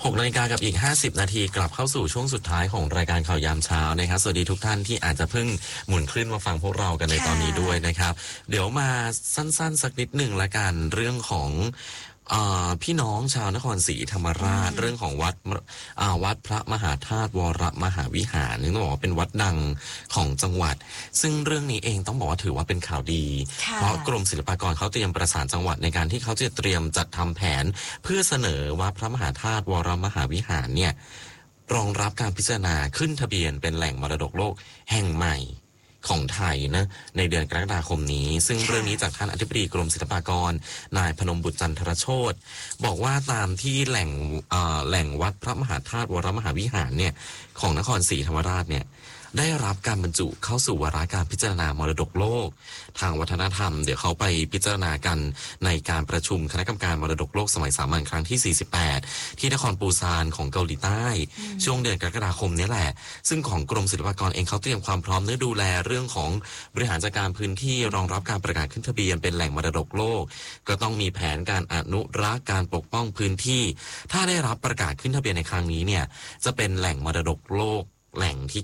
6 นาฬิกากับอีก50 นาทีกลับเข้าสู่ช่วงสุดท้ายของรายการข่าวยามเช้านะครับสวัสดีทุกท่านที่อาจจะเพิ่งหมุนคลื่นมาฟังพวกเรากันในตอนนี้ด้วยนะครับเดี๋ยวมาสั้นๆสักนิดหนึ่งละกันเรื่องของพี่น้องชาวนครศรีธรรมราชเรื่องของวัดพระมหาธาตุวรมหาวิหารนี่ต้องบอกว่าเป็นวัดดังของจังหวัดซึ่งเรื่องนี้เองต้องบอกว่าถือว่าเป็นข่าวดีเพราะกรมศิลปากรเขาเตรียมประสานจังหวัดในการที่เขาจะเตรียมจัดทำแผนเพื่อเสนอวัดพระมหาธาตุวรมหาวิหารเนี่ยรองรับการพิจารณาขึ้นทะเบียนเป็นแหล่งมรดกโลกแห่งใหม่ของไทยนะในเดือนกรกฎาคมนี้ซึ่งเรื่องนี้จากท่านอธิบดีกรมศิลปากรนายพนมบุตรจันทรโชติบอกว่าตามที่แหล่งวัดพระมหาธาตุวรมหาวิหารเนี่ยของนครศรีธรรมราชเนี่ยได้รับการบรรจุเข้าสู่วาระการพิจารณามรดกโลกทางวัฒนธรรมเดี๋ยวเขาไปพิจารณากันในการประชุมคณะกรรมการมรดกโลกสมัยสามัญครั้งที่48ที่นครปูซานของเกาหลีใต้ช่วงเดือนกรกฎาคมนี้แหละซึ่งของกรมศิลปากรเองเขาเตรียมความพร้อมเพื่อดูแลเรื่องของบริหารจัดการพื้นที่รองรับการประกาศขึ้นทะเบียนเป็นแหล่งมรดกโลกก็ต้องมีแผนการอนุรักษ์การปกป้องพื้นที่ถ้าได้รับประกาศขึ้นทะเบียนในครั้งนี้เนี่ยจะเป็นแหล่งมรดกโลกแหล่งที่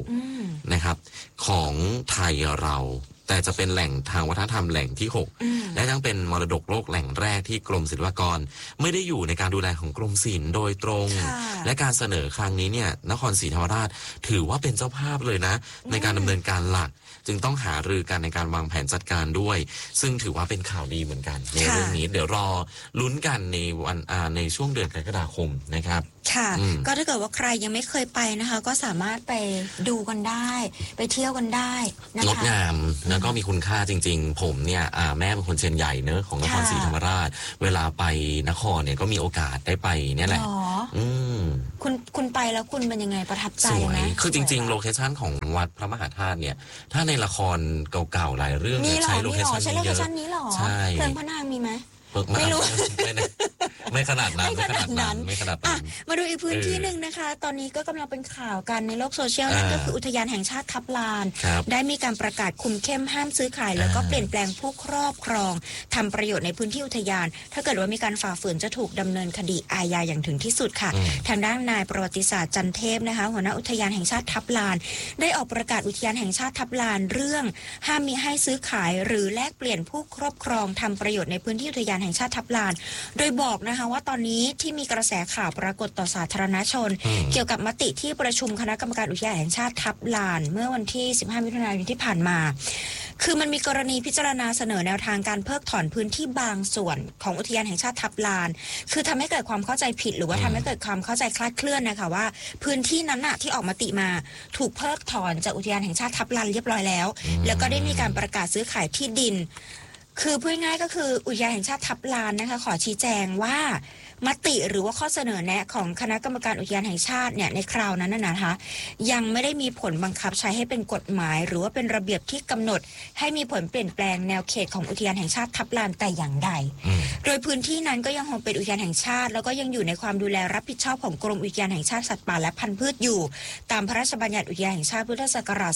9นะครับของไทยเราแต่จะเป็นแหล่งทางวัฒนธรรมแหล่งที่6และยังเป็นมรดกโลกแหล่งแรกที่กรมศิลปากรไม่ได้อยู่ในการดูแลของกรมศิลป์โดยตรงและการเสนอครั้งนี้เนี่ยนครศรีธรรมราชถือว่าเป็นเจ้าภาพเลยนะในการดำเนินการหลักจึงต้องหารือกันในการวางแผนจัดการด้วยซึ่งถือว่าเป็นข่าวดีเหมือนกันในเรื่องนี้เดี๋ยวรอลุ้นกันในวันในช่วงเดือนกรกฎาคมนะครับค่ะก็ถ้าเกิดว่าใครยังไม่เคยไปนะคะก็สามารถไปดูกันได้ไปเที่ยวกันได้นะคะงดงามแล้วก็มีคุณค่าจริงๆผมเนี่ยแม่เป็นคนเชียงใหญ่เนอะของนครศรีธรรมราชเวลาไปนครเนี่ยก็มีโอกาสได้ไปเนี่ยแหละคุณไปแล้วคุณเป็นยังไงประทับใจไหมคือจริงๆโลเคชั่นของวัดพระมหาธาตุเนี่ยถ้าในละครเก่าๆหลายเรื่องใช้โลเคชั่นนี้เยอะใช่เพลิงพระนางมีไหมไม่รู้ไม่ขนาดนั้นมาดูอีกพื้นที่หนึ่งนะคะตอนนี้ก็กำลังเป็นข่าวกันในโลกโซเชียลนั่นก็คืออุทยานแห่งชาติทับลานได้มีการประกาศคุมเข้มห้ามซื้อขายแล้วก็เปลี่ยนแปลงผู้ครอบครองทำประโยชน์ในพื้นที่อุทยานถ้าเกิดว่ามีการฝ่าฝืนจะถูกดำเนินคดีอาญาอย่างถึงที่สุดค่ะทางด้านนายประวัติศาสตร์จันเทพนะคะหัวหน้าอุทยานแห่งชาติทับลานได้ออกประกาศอุทยานแห่งชาติทับลานเรื่องห้ามมิให้ซื้อขายหรือแลกเปลี่ยนผู้ครอบครองทำประโยชน์ในพื้นที่อุทยานแห่งชาติทับลานโดยบอกนะคะว่าตอนนี้ที่มีกระแสข่าวปรากฏต่อสาธารณชนเกี่ยวกับมติที่ประชุมคณะกรรมการอุทยานแห่งชาติทับลานเมื่อวันที่15 มิถุนายนที่ผ่านมาคือมันมีกรณีพิจารณาเสนอแนวทางการเพิกถอนพื้นที่บางส่วนของอุทยานแห่งชาติทับลานคือทำให้เกิดความเข้าใจผิดหรือว่าทำให้เกิดความเข้าใจคลาดเคลื่อนนะคะว่าพื้นที่นั้นน่ะที่ออกมติมาถูกเพิกถอนจากอุทยานแห่งชาติทับลานเรียบร้อยแล้วแล้วก็ได้มีการประกาศซื้อขายที่ดินคือพูดง่ายก็คืออุทยานแห่งชาติทับลานนะคะขอชี้แจงว่ามติหรือว่าข้อเสนอแนะของคณะกรรมการอุทยานแห่งชาติเนี่ยในคราวนั้นนะคะยังไม่ได้มีผลบังคับใช้ให้เป็นกฎหมายหรือว่าเป็นระเบียบที่กำหนดให้มีผลเปลี่ยนแปลงแนวเขตของอุทยานแห่งชาติทับลานแต่อย่างใดโดยพื้นที่นั้นก็ยังคงเป็นอุทยานแห่งชาติแล้วก็ยังอยู่ในความดูแลรับผิดชอบของกรมอุทยานแห่งชาติสัตว์ป่าและพันธุ์พืชอยู่ตามพระราชบัญญัติอุทยานแห่งชาติพุทธศักราช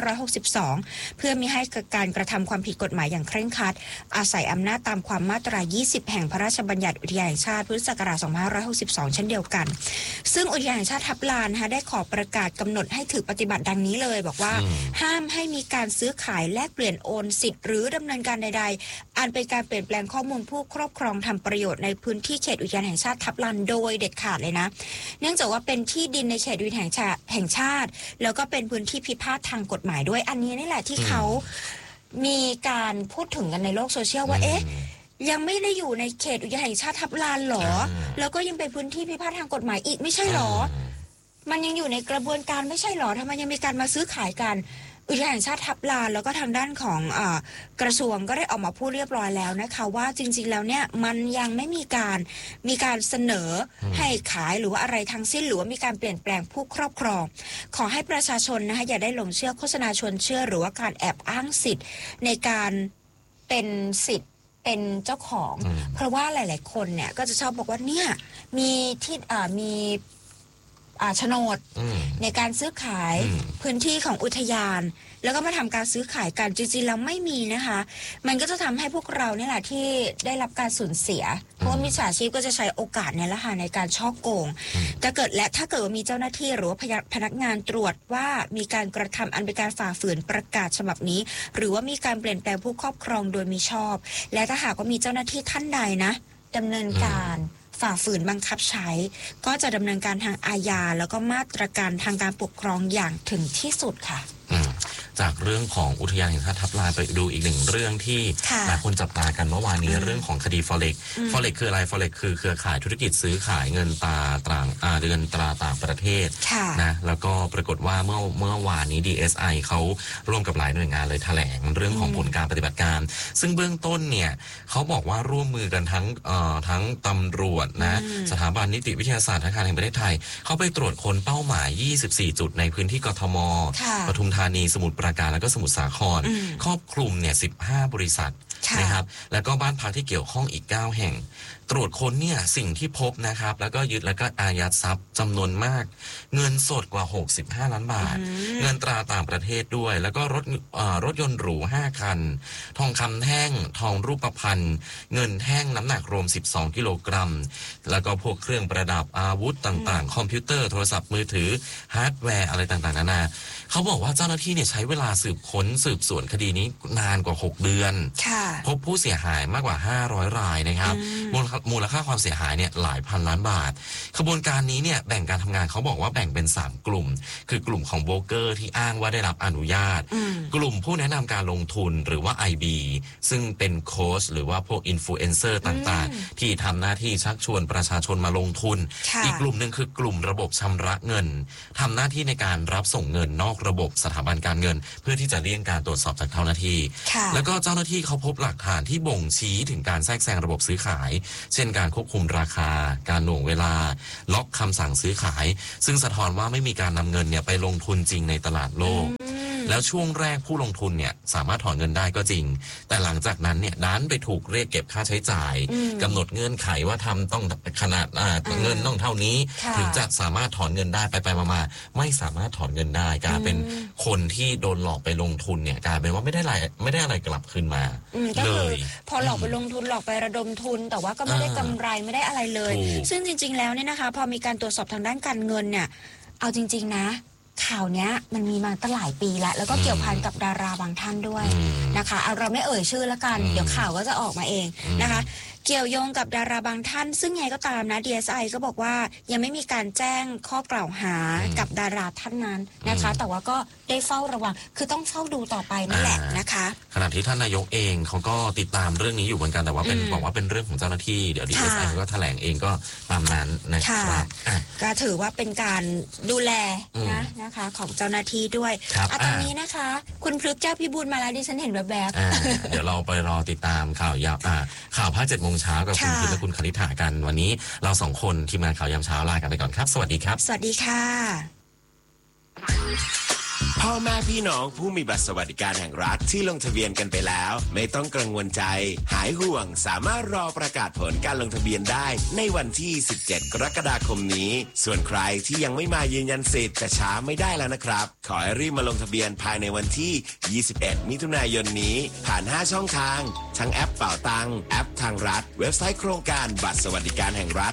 2562 เพื่อมิให้เกิดการกระทำความผิดกฎหมายอย่างเคร่งครัดอาศัยอำนาจตามความมาตรา 20 แห่งพระราชบัญญัติอุทยานแห่งชาติพุทธศักราช 2562 เช่นเดียวกันซึ่งอุทยานแห่งชาติทับลานนะคะได้ขอประกาศกำหนดให้ถือปฏิบัติดังนี้เลยบอกว่าห้ามให้มีการซื้อขายแลกเปลี่ยนโอนสิทธิ์หรือดำเนินการใดๆอันเป็นการเปลี่ยนแปลงข้อมูลผู้ครอบครองทำประโยชน์ในพื้นที่เขตอุทยานแห่งชาติทับลานโดยเด็ดขาดเลยนะเนื่องจากว่าเป็นที่ดินในเขตอุทยานแห่งชาติแล้วก็เป็นพื้นที่พิพาททางกฎหมายด้วยอันนี้นี่แหละที่เขามีการพูดถึงกันในโลกโซเชียลว่ายังไม่ได้อยู่ในเขตอุทยานแห่งชาติทับลานหรอแล้วก็ยังเป็นพื้นที่พิพาททางกฎหมายอีกไม่ใช่หรอมันยังอยู่ในกระบวนการไม่ใช่หรอทำไมยังมีการมาซื้อขายกันอุทยานแห่งชาติทับลานแล้วก็ทางด้านของกระทรวงก็ได้ออกมาพูดเรียบร้อยแล้วนะคะว่าจริงๆแล้วเนี่ยมันยังไม่มีการเสนอให้ขายหรือว่าอะไรทั้งสิ้นหรือว่ามีการเปลี่ยนแปลงผู้ครอบครองขอให้ประชาชนนะคะอย่าได้หลงเชื่อโฆษณาชวนเชื่อหรือว่าการแอบอ้างสิทธิ์ในการเป็นสิทธิ์เป็นเจ้าของเพราะว่าหลายๆคนเนี่ยก็จะชอบบอกว่าเนี่ยมีที่มีโฉนดในการซื้อขายพื้นที่ของอุทยานแล้วก็มาทำการซื้อขายกันจริงๆแล้วไม่มีนะคะมันก็จะทำให้พวกเราเนี่ยแหละที่ได้รับการสูญเสียเพราะว่ามิจฉาชีพก็จะใช้โอกาสเนี่ยแหละค่ะในการฉ้อโกงถ้าเกิดว่ามีเจ้าหน้าที่หรือว่าพนักงานตรวจว่ามีการกระทำอันเป็นการฝ่าฝืนประกาศฉบับนี้หรือว่ามีการเปลี่ยนแปลงผู้ครอบครองโดยมิชอบและถ้าหากว่ามีเจ้าหน้าที่ท่านใดนะดำเนินการฝ่าฝืนบังคับใช้ก็จะดำเนินการทางอาญาแล้วก็มาตรการทางการปกครองอย่างถึงที่สุดค่ะจากเรื่องของอุทยานแห่งชาติทับลานไปดูอีกหนึ่งเรื่องที่หลายคนจับตากันเมื่อวานนี้เรื่องของคดีฟอเร็กคืออะไรฟอเร็กคือเครือข่ายธุรกิจซื้อขายเงินตราต่างประเทศนะแล้วก็ปรากฏว่าเมื่อวานนี้ DSI เขาร่วมกับหลายหน่วยงานเลยแถลงเรื่องของผลการปฏิบัติการซึ่งเบื้องต้นเนี่ยเขาบอกว่าร่วมมือกันทั้งตำรวจนะสถาบันนิติวิทยาศาสตร์ธนาคารแห่งประเทศไทยเขาไปตรวจค้นเป้าหมาย24จุดในพื้นที่กทมปทุมธานีสมุทรปราการแล้วก็สมุทรสาครครอบคลุมเนี่ย15บริษัทนะครับแล้วก็บ้านพักที่เกี่ยวข้องอีก9แห่งตรวจค้นเนี่ยสิ่งที่พบนะครับแล้วก็ยึดแล้วก็อายัดทรัพย์จำนวนมากเงินสดกว่า65ล้านบาทเงินตราต่างประเทศด้วยแล้วก็รถยนต์หรู5คันทองคำแท่งทองรูปพรรณเงินแท่งน้ำหนักรวม12กิโลกรัมแล้วก็พวกเครื่องประดับอาวุธต่างๆคอมพิวเตอร์โทรศัพท์มือถือฮาร์ดแวร์อะไรต่างๆนานาเขาบอกว่าเจ้าหน้าที่เนี่ยใช้เวลาสืบสวนคดีนี้นานกว่า6เดือนพบผู้เสียหายมากกว่า500รายนะครับมูลค่าความเสียหายเนี่ยหลายพันล้านบาทขบวนการนี้เนี่ยแบ่งการทำงานเขาบอกว่าแบ่งเป็น3กลุ่มคือกลุ่มของโบรกเกอร์ที่อ้างว่าได้รับอนุญาตกลุ่มผู้แนะนำการลงทุนหรือว่า IB ซึ่งเป็นโค้ชหรือว่าพวกอินฟลูเอนเซอร์ต่างๆที่ทำหน้าที่ชักชวนประชาชนมาลงทุนอีกกลุ่มหนึ่งคือกลุ่มระบบชำระเงินทำหน้าที่ในการรับส่งเงินนอกระบบสถาบันการเงินเพื่อที่จะเลี่ยงการตรวจสอบจากเจ้าหน้าที่แล้วก็เจ้าหน้าที่เขาพบหลักฐานที่บ่งชี้ถึงการแทรกแซงระบบซื้อขายเช่นการควบคุมราคาการหน่วงเวลาล็อกคำสั่งซื้อขายซึ่งสะท้อนว่าไม่มีการนำเงินเนี่ยไปลงทุนจริงในตลาดโลกแล้วช่วงแรกผู้ลงทุนเนี่ยสามารถถอนเงินได้ก็จริงแต่หลังจากนั้นเนี่ยดันไปถูกเรียกเก็บค่าใช้จ่ายกำหนดเงื่อนไขว่าทำต้องขนาดเงินต้องเท่านี้ถึงจะสามารถถอนเงินได้ไปมาไม่สามารถถอนเงินได้กลายเป็นคนที่โดนหลอกไปลงทุนเนี่ยกลายเป็นว่าไม่ได้อะไรกลับคืนมาเลยพอหลอกไปลงทุนหลอกไประดมทุนแต่ว่าก็ไม่ได้กำไรไม่ได้อะไรเลยซึ่งจริงๆแล้วเนี่ยนะคะพอมีการตรวจสอบทางด้านการเงินเนี่ยเอาจริงๆนะข่าวเนี้ยมันมีมาตั้งหลายปีแล้วก็เกี่ยวพันกับดาราบางท่านด้วยนะคะเอาเราไม่เอ่ยชื่อละกันเดี๋ยวข่าวก็จะออกมาเองนะคะเกี่ยวโยงกับดาราบางท่านซึ่งไงก็ตามนะ DSI ก็บอกว่ายังไม่มีการแจ้งข้อกล่าวหากับดาราท่านนั้นนะคะแต่ว่าก็ได้เฝ้าระวังคือต้องเฝ้าดูต่อไปนั่นแหละนะคะขณะที่ท่านนายกเองเขาก็ติดตามเรื่องนี้อยู่เหมือนกันแต่ว่าบอกว่าเป็นเรื่องของเจ้าหน้าที่เดี๋ยว DSI ก็แถลงเองก็ตามนั้นนะครับก็ถือว่าเป็นการดูแลนะคะของเจ้าหน้าที่ด้วยตอนนี้นะคะคุณพฤกษ์เจ้าพิบูลมาแล้วดิฉันเห็นแวบๆเดี๋ยวเราไปรอติดตามข่าวยาวข่าวภาค 7 โมงเช้ากับคุณพิมและคุณคณิษฐากันวันนี้เรา2คนทีมงานข่าวยามเช้าลากันไปก่อนครับสวัสดีครับสวัสดีค่ะพ่อแม่พี่น้องผู้มีบัตรสวัสดิการแห่งรัฐที่ลงทะเบียนกันไปแล้วไม่ต้องกังวลใจหายห่วงสามารถรอประกาศผลการลงทะเบียนได้ในวันที่17กรกฎาคมนี้ส่วนใครที่ยังไม่มายืนยันสิทธิ์แต่ช้าไม่ได้แล้วนะครับขอให้รีบมาลงทะเบียนภายในวันที่21มิถุนายนนี้ผ่าน5ช่องทางทั้งแอปเป๋าตังแอปทางรัฐเว็บไซต์โครงการบัตรสวัสดิการแห่งรัฐ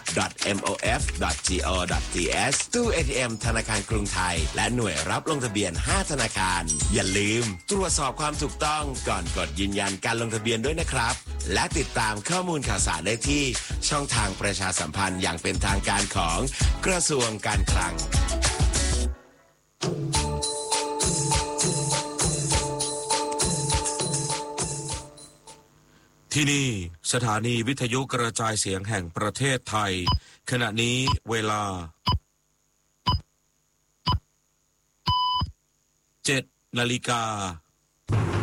mof.go.th ตู้ ATM ธนาคารกรุงไทยและหน่วยรับลงทะเบียน5ธนาคารอย่าลืมตรวจสอบความถูกต้องก่อนกดยืนยันการลงทะเบียนด้วยนะครับและติดตามข้อมูลข่าวสารได้ที่ช่องทางประชาสัมพันธ์อย่างเป็นทางการของกระทรวงการคลังที่นี่สถานีวิทยุกระจายเสียงแห่งประเทศไทยขณะนี้เวลา7:00 น